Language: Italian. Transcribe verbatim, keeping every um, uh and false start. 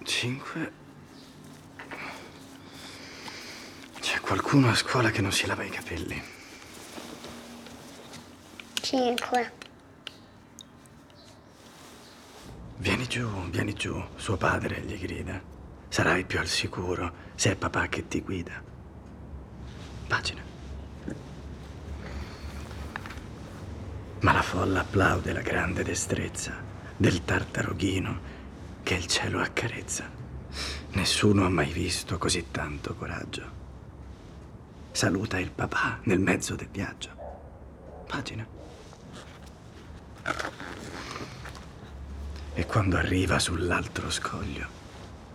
Cinque. C'è qualcuno a scuola che non si lava i capelli. Cinque. Vieni giù, vieni giù, suo padre gli grida. Sarai più al sicuro se è papà che ti guida. Pagina. Ma la folla applaude la grande destrezza del tartarughino che il cielo accarezza. Nessuno ha mai visto così tanto coraggio. Saluta il papà nel mezzo del viaggio. Pagina. E quando arriva sull'altro scoglio,